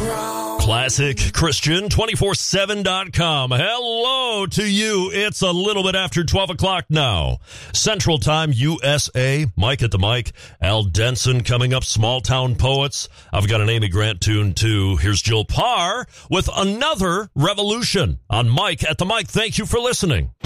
ClassicChristian247.com. Hello to you. It's a little bit after 12 o'clock now. Central Time, USA. Mike at the mic. Al Denson coming up. Small Town Poets. I've got an Amy Grant tune, too. Here's Jill Parr with another revolution on Mike at the mic. Thank you for listening.